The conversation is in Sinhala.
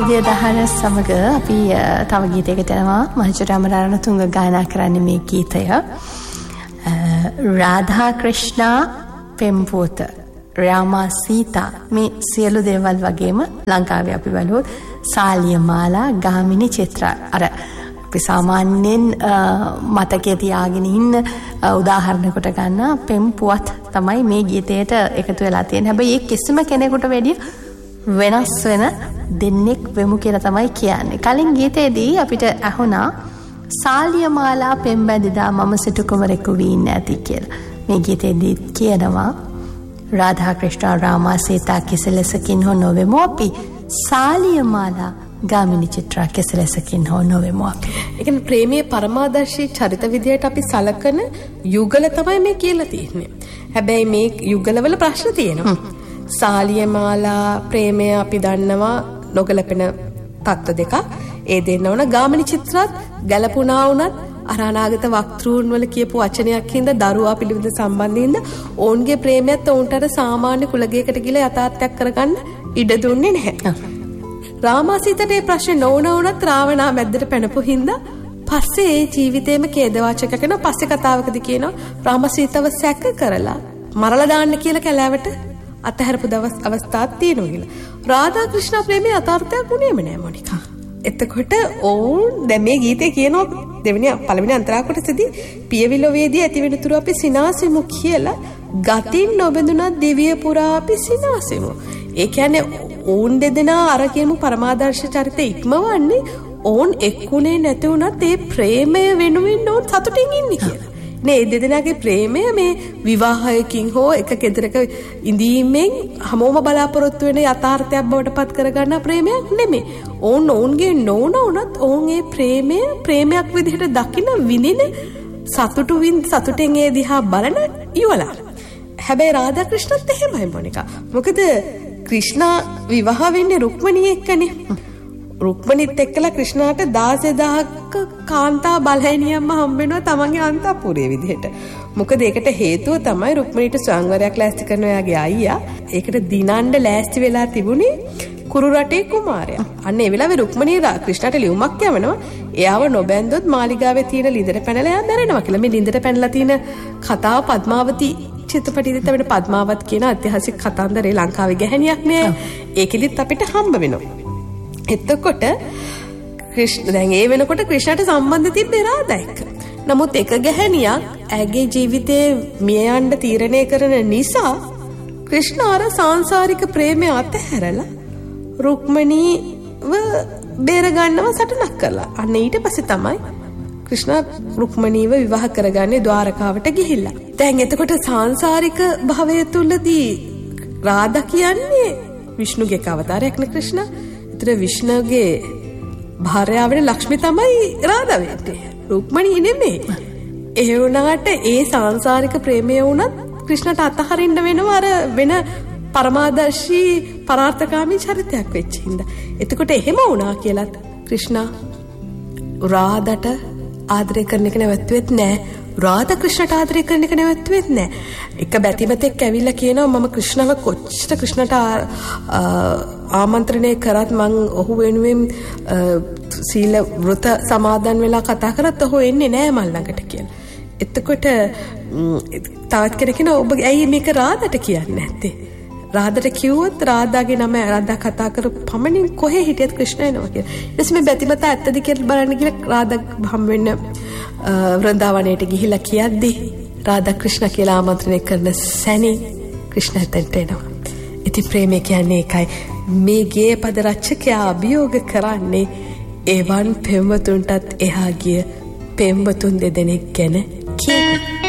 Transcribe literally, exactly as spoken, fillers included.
විද්‍යාධාර සමග අපි තව ගීතයකට යනවා. මහේශ්වර අමරරත්න ගායනා කරන්නේ මේ ගීතය. රාධා ක්‍රිෂ්ණා පෙම්පුවත රාමා සීතා මේ සියලු දේවල් වගේම ලංකාවේ අපි බලුවොත් සාලිය මාලා ගාමිණී චිත්‍රා අර අපි සාමාන්‍යයෙන් මතකයේ තියාගෙන ඉන්න උදාහරණ කොට ගන්න පෙම්පුවත් තමයි මේ ගීතයට එකතු වෙලා තියෙන්නේ. හැබැයි ඒ කිසිම කෙනෙකුට වැඩිය වෙනස් වෙන දෙන්නෙක් වෙමු කියලා තමයි කියන්නේ. කලින් ගීතයේදී අපිට අහුණා සාලිය මාලා පෙම්බැඳිදා මම සිටු කුමරෙකු වී නැති කියලා. මේ ගීතයේදී කියනවා රාධා ක්‍රිෂ්ණා රාමා සීතා කිසිලෙසකින් හෝ නොවෙමු අපි සාලිය මාලා ගාමිණී චිත්‍රා කිසිලෙසකින් හෝ නොවෙමු අපි. ඒ කියන්නේ ප්‍රේමයේ පරමාදර්ශී චරිත විදියට අපි සලකන යුගල තමයි මේ කියලා තියෙන්නේ. හැබැයි මේ යුගලවල ප්‍රශ්න තියෙනවා. සාලිය මාලා ප්‍රේමය අපි දන්නවා නොගැලපෙන තත්ත්ව දෙකක්. ඒ දෙන්න ඕන ගාමිණී චිත්‍රාත් ගැලපුණා වුණත් අර අනාගත වක්තෘන් වල කියපු වචනයක් හින්දා දරුවා පිළිබඳ සම්බන්ධින්ද ඔවුන්ගේ ප්‍රේමයත් ඔවුන්ට අර සාමාන්‍ය කුලගයකට ගිහලා යථාර්ථයක් කරගන්න ඉඩ දුන්නේ නැහැ. රාමා සීතට මේ ප්‍රශ්නේ නොවුන වුණත් රාවණා මැද්දට පැනපු හින්දා පස්සේ ඒ ජීවිතේම ඛේදවාචක කරන පස්සේ කතාවකදී කියනවා රාමා සීතව සැක කරලා මරලා දාන්න කියලා කැලෑවට අතහැරපු දවස් අවස්ථාවක් තියෙනවා කියලා. රාධා ක්‍රිෂ්ණා ප්‍රේමයේ යථාර්ථයක් වුණේම නෑ මොනිකා. එතකොට ඕන් දැන් මේ ගීතේ කියනවා දෙවෙනි පළවෙනි අන්තරා කොටසදී පියවිලෝවේදී ඇතිවෙනතුරු අපි සිනාසෙමු කියලා ගතින් නොබඳුනා දිව්‍ය පුරා අපි සිනාසෙමු. ඒ කියන්නේ ඕන් දෙදෙනා අර කියමු පරමාදර්ශ චරිතය ඉක්මවන්නේ ඕන් එක්කුනේ නැති වුණත් ඒ ප්‍රේමය වෙනුවෙන් ඕන් සතුටින් ඉන්නේ කියලා. නේ දෙදෙනාගේ ප්‍රේමය මේ විවාහයකින් හෝ එක ගෙදරක ඉඳීමෙන් හැමෝම බලාපොරොත්තු වෙන යථාර්ථයක් බවට පත් කරගන්න ප්‍රේමයක් නෙමෙයි. ඕන් ඔවුන්ගේ නොවුන උනත් ඔවුන් ඒ ප්‍රේමය ප්‍රේමයක් විදිහට දකින විඳින සතුටු වින් සතුටෙන් ඒ දිහා බලන ඉවලා. හැබැයි රාධා ක්‍රිෂ්ණත් එහෙමයි මොනිකා. මොකද ක්‍රිෂ්ණා විවාහ වෙන්නේ රුක්මනී එක්කනේ. රුක්මනිත් එක්කලා ක්‍රිෂ්ණාට දාසදාහක කාන්තා බලහැනියම්ම හම්බ වෙනවා තමන්ගේ අන්තපුරේ විදිහට. මොකද ඒකට හේතුව තමයි රුක්මනිට ස්වයංවරයක් ලෑස්ති කරන ඔයාගේ අයියා. ඒකට දිනන්න ලෑස්ති වෙලා තිබුණේ කුරු රටේ කුමාරයා. අන්න ඒ වෙලාවේ රුක්මනී ක්‍රිෂ්ණාට ලියුමක් යවනවා. එයාව නොබැන්දොත් මාලිගාවේ තියෙන ලිඳට පැනලා එයා මැරෙනවා කියලා. මේ ලිඳට පැනලා තියෙන කතාව පద్මාවති චිත්‍රපටයේදී තමයි පද්මාවත් කියන ඓතිහාසික කතන්දරේ ලංකාවේ ගැහණියක් නෑ. ඒකෙදිත් අපිට හම්බ වෙනවා. එතකොට ක්‍රිෂ්ණ දැන් ඒ වෙනකොට ක්‍රිෂ්ණාට සම්බන්ධ තිබ්බේ රාධා එක්ක. නමුත් එක ගැහණියක් ඇගේ ජීවිතේ මිය යන්න තීරණය කරන නිසා ක්‍රිෂ්ණ අර සාංශාරික ප්‍රේමය අතහැරලා රුක්මනීව බේර ගන්නව සටනක් කළා. අන්න ඊට පස්සේ තමයි ක්‍රිෂ්ණ රුක්මනීව විවාහ කරගන්නේ ද්වාරකාවට ගිහිල්ලා. දැන් එතකොට සාංශාරික භවය තුලදී රාධා කියන්නේ විෂ්ණුගේ අවතාරයක් නේ ක්‍රිෂ්ණ. විෂ්ණුගේ භාර්යාව වෙන ලක්ෂ්මී තමයි රාධා වෙන්නේ. රුක්මනී නෙමෙයි. ඒ වුණාට ඒ සාංශාරික ප්‍රේමය වුණත් ක්‍රිෂ්ණට අතහරින්න වෙනවා අර වෙන පරමාදර්ශී පරාර්ථකාමී චරිතයක් වෙච්ච හින්දා. එතකොට එහෙම වුණා කියලත් ක්‍රිෂ්ණා රාධාට ආදරය කරන එක නැවතුෙත් නෑ. රාධා ක්‍රිෂ්ණට ආදරය කරන එක නැවතුෙත් නෑ. එක බැතිමතෙක් ඇවිල්ලා කියනවා මම ක්‍රිෂ්ණව කොච්චර ක්‍රිෂ්ණට ආමන්ත්‍රණය කරත් මං ඔහු වෙනුවෙන් සීල වෘත සමාදන් වෙලා කතා කරත් ඔහු එන්නේ නෑ මල් ළඟට කියලා. එතකොට තවත් කෙනෙක් කියනවා ඔබ ඇයි මේක රාධාට කියන්නේ නැත්තේ? රාධාට කිව්වොත් රාධාගේ නම රාධා කතා කරපු පමණින් කොහේ හිටියත් ක්‍රිෂ්ණ එනවා කියලා. ඊට පස්සේ මේ බැතිමත ඇත්තද කියලා බලන්න ගිහලා රාධා හම් වෙන්න වෘන්දාවනයට ගිහිල්ලා කියද්දි රාධා ක්‍රිෂ්ණ කියලා ආමන්ත්‍රණය කරන සැනින් ක්‍රිෂ්ණ එතනට එනවා. ඉතින් ප්‍රේමය කියන්නේ ඒකයි. මේ ගේ පද රචකයා අභියෝග කරන්නේ එවන් පෙම්වතුන්ටත් එහා ගිය පෙම්වතුන් දෙදෙනෙක් ගැන කියනවා.